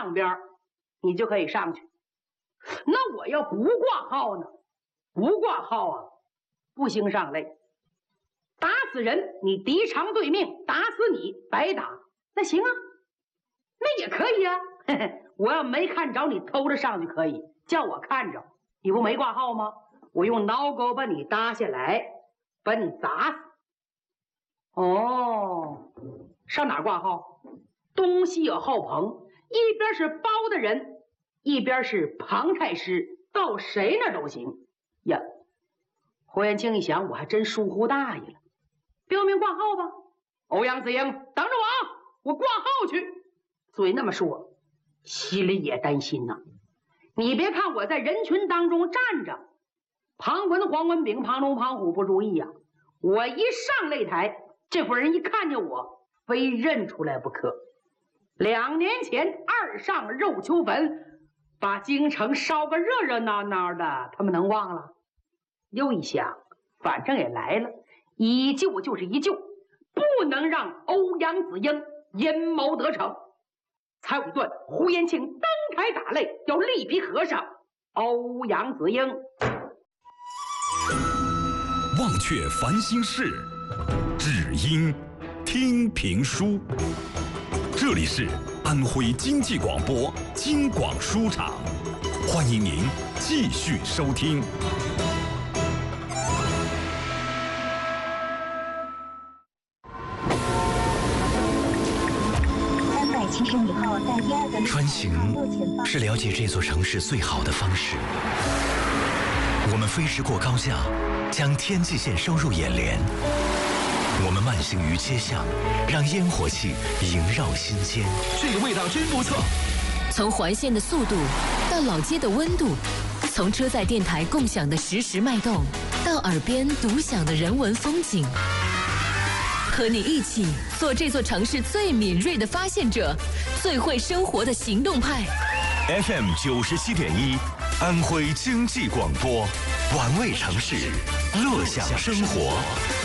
上边，你就可以上去。那我要不挂号呢？不挂号啊，不兴上擂。打死人，你敌偿对命；打死你，白打。那行啊，那也可以啊。嘿嘿，我要没看着你偷着上去可以，叫我看着，你不没挂号吗？我用挠钩把你搭下来，把你砸死。哦，上哪挂号？东西有后棚，一边是包大人，一边是庞太师，到谁那都行呀。胡延庆一想，我还真疏忽大意了，标明挂号吧。欧阳子英，等着我啊，我挂号去。嘴那么说，心里也担心呐。你别看我在人群当中站着，庞文、黄文炳、庞龙、庞虎不注意呀，我一上擂台，这伙人一看见我，非认出来不可。2年前二上肉球坟，把京城烧个热热闹闹的，他们能忘了？又一想，反正也来了，一救就是一救，不能让欧阳子英阴谋得逞。才武断胡延庆登台打擂，要力逼和尚欧阳子英。 忘却烦心事，只因听评书。这里是安徽经济广播京广书场，欢迎您继续收听。 穿行是了解这座城市最好的方式。我们飞驰过高架，将天际线收入眼帘。我们慢行于街巷，让烟火气萦绕心间。 这个味道真不错。 从环线的速度到老街的温度，从车载电台共享的实时脉动，到耳边独享的人文风景。和你一起做这座城市最敏锐的发现者，最会生活的行动派。 FM 97.1，安徽经济广播，玩味城市，乐享生活。